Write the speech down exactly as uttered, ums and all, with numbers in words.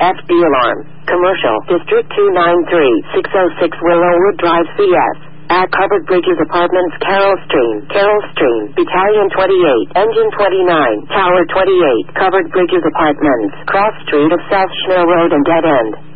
F D alarm. Commercial. District two nine three, six oh six Willowwood Drive, C S. At Covered Bridges Apartments, Carroll Stream. Carroll Stream. Battalion twenty-eight. Engine twenty-nine. Tower twenty-eight. Covered Bridges Apartments. Cross Street of South Schmill Road and Dead End.